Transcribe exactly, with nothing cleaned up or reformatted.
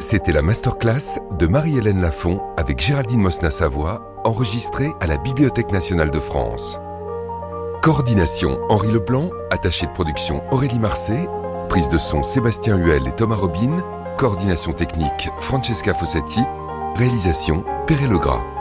C'était la masterclass de Marie-Hélène Lafont avec Géraldine Mosna-Savoie, enregistrée à la Bibliothèque nationale de France. Coordination Henri Leblanc, attaché de production Aurélie Marcet, prise de son Sébastien Huel et Thomas Robin, coordination technique Francesca Fossati, réalisation Perret Legras.